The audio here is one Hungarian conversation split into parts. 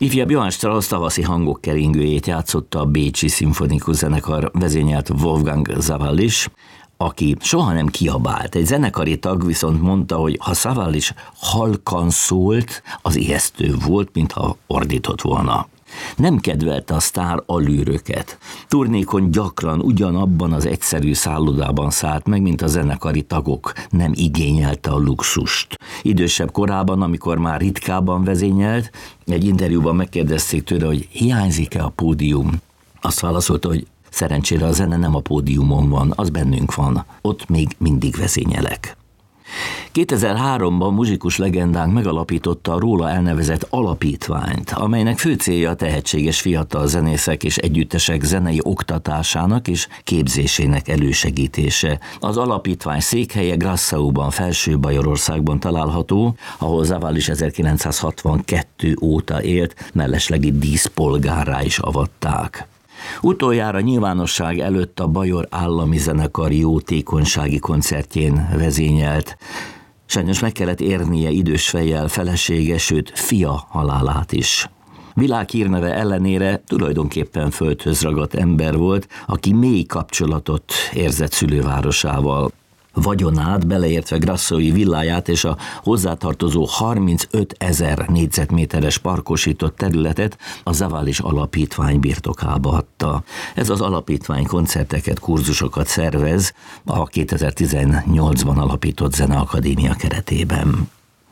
Ifjabb Johann Strauss tavaszi hangok keringőjét játszotta a Bécsi Szimfonikus Zenekar vezényelt Wolfgang Sawallisch, aki soha nem kiabált. Egy zenekari tag viszont mondta, hogy ha Sawallisch halkan szólt, az ijesztő volt, mintha ordított volna. Nem kedvelte a sztár allűröket. Turnékon gyakran ugyanabban az egyszerű szállodában szállt meg, mint a zenekari tagok. Nem igényelte a luxust. Idősebb korában, amikor már ritkábban vezényelt, egy interjúban megkérdezték tőle, hogy hiányzik-e a pódium. Azt válaszolta, hogy szerencsére a zene nem a pódiumon van, az bennünk van. Ott még mindig vezényelek. 2003-ban muzsikus legendánk megalapította a róla elnevezett alapítványt, amelynek fő célja a tehetséges fiatal zenészek és együttesek zenei oktatásának és képzésének elősegítése. Az alapítvány székhelye Grassauban, Felső-Bajorországban található, ahol Sawallisch 1962 óta élt, melleslegi díszpolgárrá is avatták. Utoljára nyilvánosság előtt a Bajor Állami Zenekar jótékonysági koncertjén vezényelt. Sajnos meg kellett érnie idős fejjel felesége, sőt fia halálát is. Világhírneve ellenére tulajdonképpen földhöz ragadt ember volt, aki mély kapcsolatot érzett szülővárosával. Vagyonát, beleértve Grassaui villáját és a hozzátartozó 35 000 négyzetméteres parkosított területet a Sawallisch Alapítvány birtokába adta. Ez az alapítvány koncerteket, kurzusokat szervez a 2018-ban alapított Zeneakadémia keretében.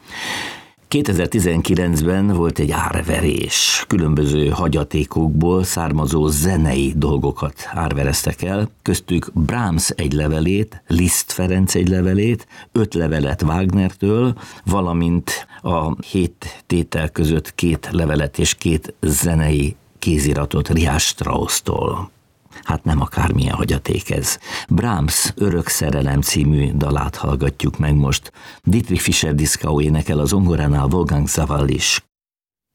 2019-ben volt egy árverés. Különböző hagyatékokból származó zenei dolgokat árvereztek el, köztük Brahms egy levelét, Liszt Ferenc egy levelét, 5 levelet Wagnertől, valamint a 7 tétel között 2 levelet és 2 zenei kéziratot Richard Strauss-tól. Hát nem akármilyen hagyaték ez. Brahms Örök szerelem című dalát hallgatjuk meg most. Dietrich Fischer-Dieskau énekel, a zongoránál Wolfgang Sawallisch.